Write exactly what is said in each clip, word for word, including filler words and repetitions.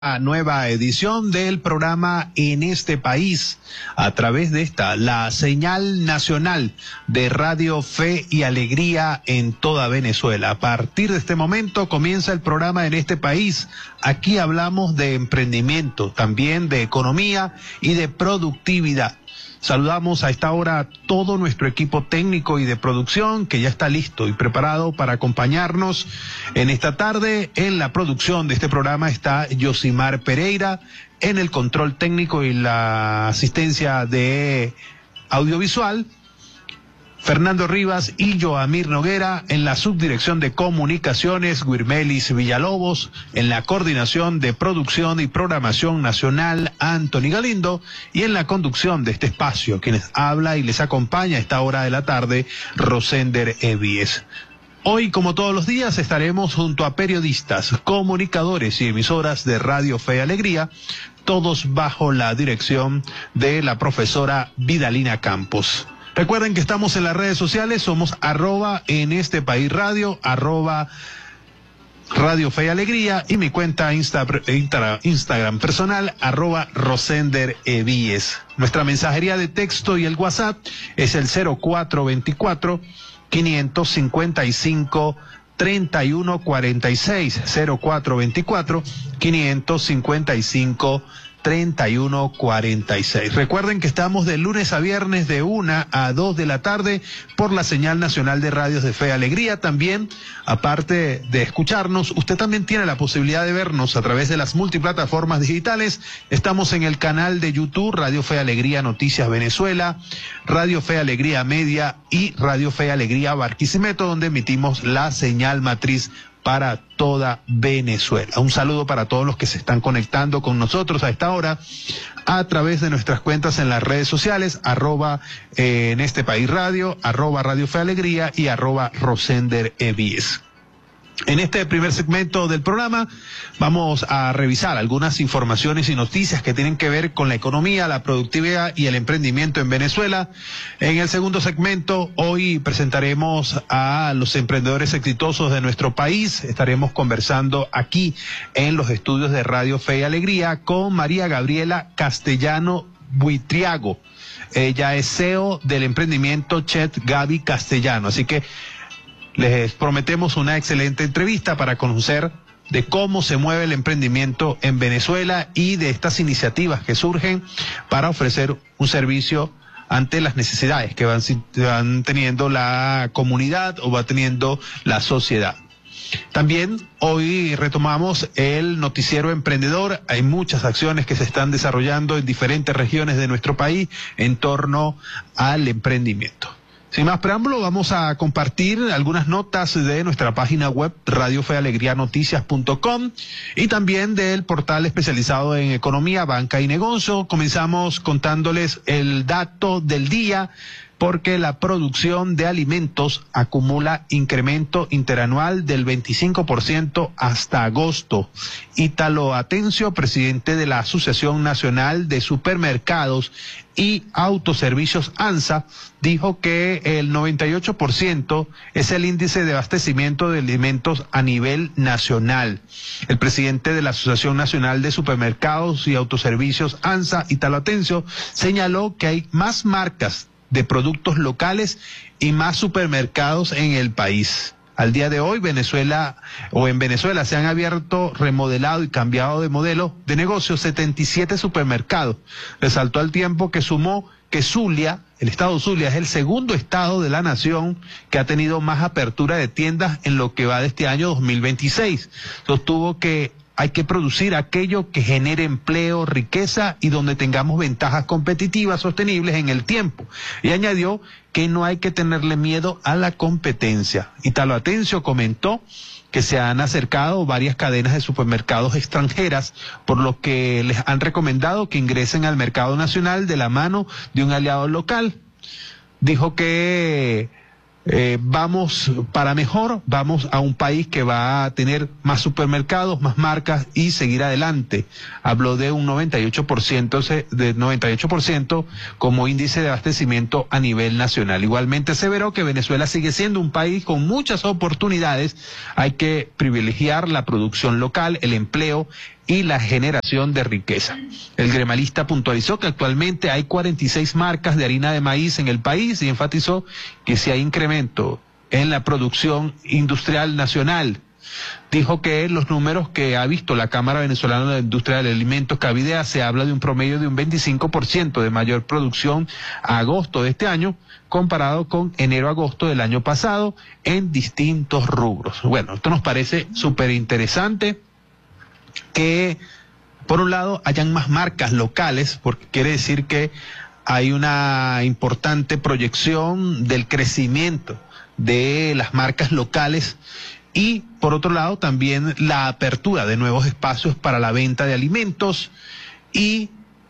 A nueva edición del programa En este País, a través de esta, la señal nacional de Radio Fe y Alegría en toda Venezuela. A partir de este momento comienza el programa En este País. Aquí hablamos de emprendimiento, también de economía y de productividad. Saludamos a esta hora a todo nuestro equipo técnico y de producción que ya está listo y preparado para acompañarnos en esta tarde. En la producción de este programa está Yosimar Pereira, en el control técnico y la asistencia de audiovisual, Fernando Rivas y Joamir Noguera. En la subdirección de comunicaciones, Guirmelis Villalobos. En la coordinación de producción y programación nacional, Anthony Galindo. Y en la conducción de este espacio, quienes habla y les acompaña a esta hora de la tarde, Rosender Evies. Hoy, como todos los días, estaremos junto a periodistas, comunicadores y emisoras de Radio Fe y Alegría, todos bajo la dirección de la profesora Vidalina Campos. Recuerden que estamos en las redes sociales, somos arroba en este país radio, arroba Radio Fe y Alegría, y mi cuenta Insta, Insta, Instagram personal, arroba Rosender Evies. Nuestra mensajería de texto y el WhatsApp es el cero cuatro veinticuatro, quinientos cincuenta y cinco, treinta y uno cuarenta y seis, cero cuatro veinticuatro, quinientos cincuenta y cinco, treinta y uno cuarenta y seis. Recuerden que estamos de lunes a viernes de una a dos de la tarde por la señal nacional de radios de Fe y Alegría. También, aparte de escucharnos, usted también tiene la posibilidad de vernos a través de las multiplataformas digitales. Estamos en el canal de YouTube Radio Fe y Alegría Noticias Venezuela, Radio Fe y Alegría Media y Radio Fe y Alegría Barquisimeto, donde emitimos la señal matriz para toda Venezuela. Un saludo para todos los que se están conectando con nosotros a esta hora a través de nuestras cuentas en las redes sociales, arroba eh, en este país radio, arroba Radio Fe Alegría y arroba Rosender Evies. En este primer segmento del programa vamos a revisar algunas informaciones y noticias que tienen que ver con la economía, la productividad y el emprendimiento en Venezuela. En el segundo segmento, hoy presentaremos a los emprendedores exitosos de nuestro país. Estaremos conversando aquí en los estudios de Radio Fe y Alegría con María Gabriela Castellano Buitriago. Ella es C E O del emprendimiento Chet Gaby Castellano. Así que les prometemos una excelente entrevista para conocer de cómo se mueve el emprendimiento en Venezuela y de estas iniciativas que surgen para ofrecer un servicio ante las necesidades que van, van teniendo la comunidad o va teniendo la sociedad. También hoy retomamos el noticiero emprendedor. Hay muchas acciones que se están desarrollando en diferentes regiones de nuestro país en torno al emprendimiento. Sin más preámbulo, vamos a compartir algunas notas de nuestra página web radio fe alegría noticias punto com y también del portal especializado en economía, banca y negocio. Comenzamos contándoles el dato del día, porque la producción de alimentos acumula incremento interanual del veinticinco por ciento hasta agosto. Ítalo Atencio, presidente de la Asociación Nacional de Supermercados y Autoservicios ANSA, dijo que el noventa y ocho por ciento es el índice de abastecimiento de alimentos a nivel nacional. El presidente de la Asociación Nacional de Supermercados y Autoservicios ANSA, Ítalo Atencio, señaló que hay más marcas de productos locales y más supermercados en el país. Al día de hoy, Venezuela o en Venezuela se han abierto, remodelado y cambiado de modelo de negocio setenta y siete supermercados. Resaltó al tiempo que sumó que Zulia, el estado Zulia, es el segundo estado de la nación que ha tenido más apertura de tiendas en lo que va de este año dos mil veintiséis. Sostuvo que hay que producir aquello que genere empleo, riqueza y donde tengamos ventajas competitivas sostenibles en el tiempo. Y añadió que no hay que tenerle miedo a la competencia. Ítalo Atencio comentó que se han acercado varias cadenas de supermercados extranjeras, por lo que les han recomendado que ingresen al mercado nacional de la mano de un aliado local. Dijo que Eh, vamos para mejor, vamos a un país que va a tener más supermercados, más marcas y seguir adelante. Habló de un noventa y ocho por ciento, de noventa y ocho por ciento como índice de abastecimiento a nivel nacional. Igualmente aseveró que Venezuela sigue siendo un país con muchas oportunidades. Hay que privilegiar la producción local, el empleo y la generación de riqueza. El gremalista puntualizó que actualmente hay cuarenta y seis marcas de harina de maíz en el país y enfatizó que si hay incremento en la producción industrial nacional. Dijo que los números que ha visto la Cámara Venezolana de Industria de Alimentos, Cavidea, se habla de un promedio de un veinticinco por ciento de mayor producción a agosto de este año, comparado con enero-agosto del año pasado, en distintos rubros. Bueno, esto nos parece súper interesante, que por un lado hayan más marcas locales, porque quiere decir que hay una importante proyección del crecimiento de las marcas locales. Y por otro lado también la apertura de nuevos espacios para la venta de alimentos, y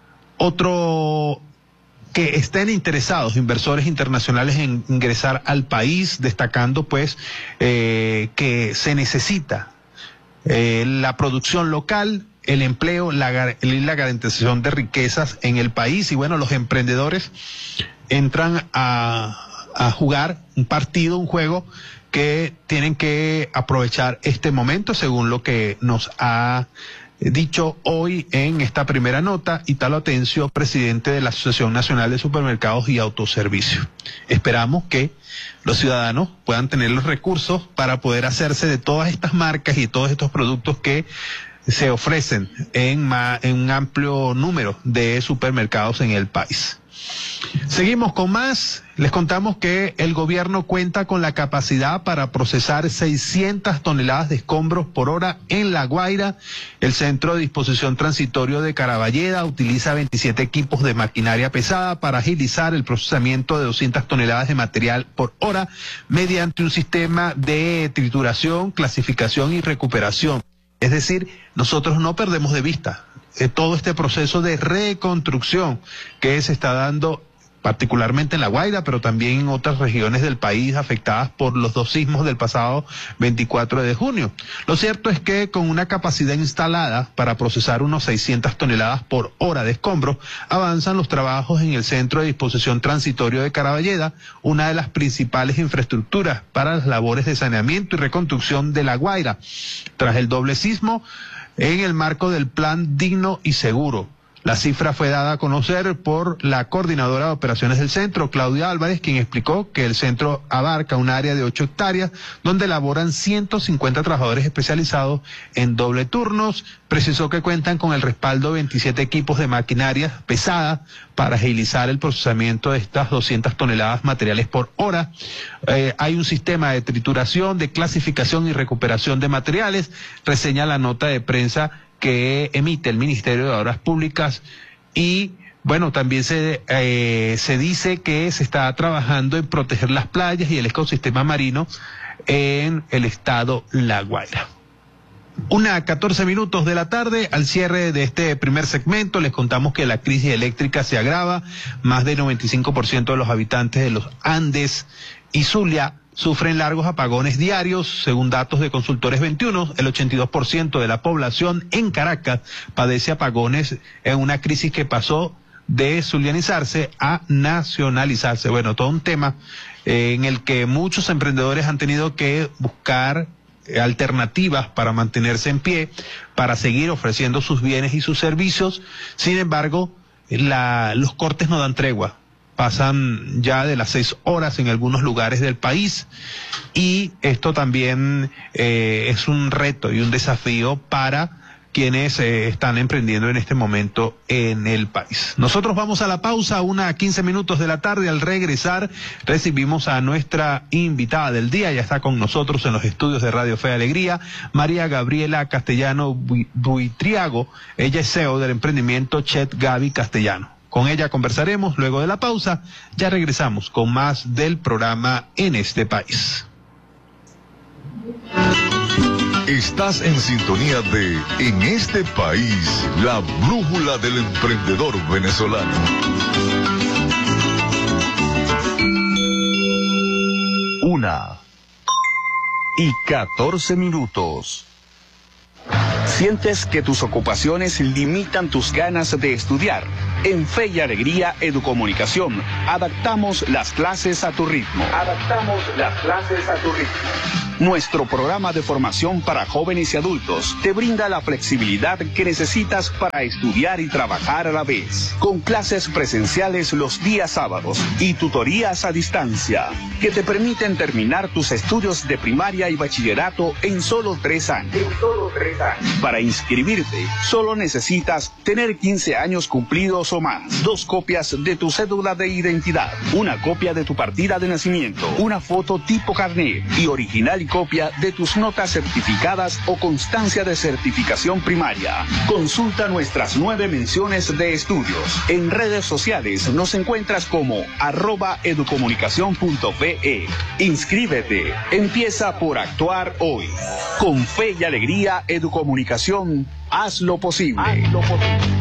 otro que estén interesados inversores internacionales en ingresar al país, destacando pues eh, que se necesita eh, la producción local, el empleo, la, la garantización de riquezas en el país. Y bueno, los emprendedores entran a, a jugar un partido, un juego que tienen que aprovechar este momento, según lo que nos ha dicho hoy en esta primera nota Italo Atencio, presidente de la Asociación Nacional de Supermercados y Autoservicio. Esperamos que los ciudadanos puedan tener los recursos para poder hacerse de todas estas marcas y todos estos productos que se ofrecen en, ma, en un amplio número de supermercados en el país. Seguimos con más. Les contamos que el gobierno cuenta con la capacidad para procesar seiscientas toneladas de escombros por hora en La Guaira. El Centro de Disposición Transitorio de Caraballeda utiliza veintisiete equipos de maquinaria pesada para agilizar el procesamiento de doscientas toneladas de material por hora mediante un sistema de trituración, clasificación y recuperación. Es decir, nosotros no perdemos de vista eh, todo este proceso de reconstrucción que se está dando particularmente en La Guaira, pero también en otras regiones del país afectadas por los dos sismos del pasado veinticuatro de junio. Lo cierto es que con una capacidad instalada para procesar unos seiscientas toneladas por hora de escombros, avanzan los trabajos en el Centro de Disposición Transitorio de Caraballeda, una de las principales infraestructuras para las labores de saneamiento y reconstrucción de La Guaira, tras el doble sismo en el marco del Plan Digno y Seguro. La cifra fue dada a conocer por la coordinadora de operaciones del centro, Claudia Álvarez, quien explicó que el centro abarca un área de ocho hectáreas donde laboran ciento cincuenta trabajadores especializados en doble turnos. Precisó que cuentan con el respaldo de veintisiete equipos de maquinaria pesada para agilizar el procesamiento de estas doscientas toneladas materiales por hora. Eh, hay un sistema de trituración, de clasificación y recuperación de materiales, reseña la nota de prensa que emite el Ministerio de Obras Públicas. Y bueno, también se eh, se dice que se está trabajando en proteger las playas y el ecosistema marino en el estado La Guaira. Una catorce minutos de la tarde, al cierre de este primer segmento, les contamos que la crisis eléctrica se agrava. Más del noventa y cinco por ciento de los habitantes de los Andes y Zulia sufren largos apagones diarios. Según datos de Consultores veintiuno, el ochenta y dos por ciento de la población en Caracas padece apagones en una crisis que pasó de zulianizarse a nacionalizarse. Bueno, todo un tema eh, en el que muchos emprendedores han tenido que buscar eh, alternativas para mantenerse en pie, para seguir ofreciendo sus bienes y sus servicios. Sin embargo, la, los cortes no dan tregua. Pasan ya de las seis horas en algunos lugares del país, y esto también eh, es un reto y un desafío para quienes eh, están emprendiendo en este momento en el país. Nosotros vamos a la pausa, una a quince minutos de la tarde. Al regresar recibimos a nuestra invitada del día. Ya está con nosotros en los estudios de Radio Fe y Alegría, María Gabriela Castellano Buitriago. Ella es C E O del emprendimiento Chet Gaby Castellano. Con ella conversaremos luego de la pausa. Ya regresamos con más del programa En este País. Estás en sintonía de En este País, la brújula del emprendedor venezolano. Una y catorce minutos. ¿Sientes que tus ocupaciones limitan tus ganas de estudiar? En Fe y Alegría Educomunicación, adaptamos las clases a tu ritmo. Adaptamos las clases a tu ritmo. Nuestro programa de formación para jóvenes y adultos te brinda la flexibilidad que necesitas para estudiar y trabajar a la vez, con clases presenciales los días sábados y tutorías a distancia, que te permiten terminar tus estudios de primaria y bachillerato en solo tres años. En solo tres años. Para inscribirte, solo necesitas tener quince años cumplidos o más, dos copias de tu cédula de identidad, una copia de tu partida de nacimiento, una foto tipo carnet y original y copia de tus notas certificadas o constancia de certificación primaria. Consulta nuestras nueve menciones de estudios. En redes sociales nos encuentras como arroba educomunicación punto fe. Inscríbete. Empieza por actuar hoy. Con fe y alegría, Educomunicación, haz lo posible. Haz lo posible.